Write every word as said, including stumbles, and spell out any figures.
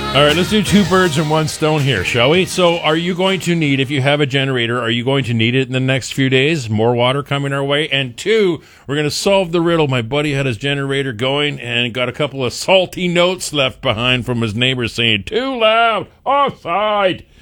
All right, let's do two birds and one stone here, shall we? So are you going to need, if you have a generator, are you going to need it in the next few days? More water coming our way? And two, we're going to solve the riddle. My buddy had his generator going and got a couple of salty notes left behind from his neighbors saying, too loud, offside.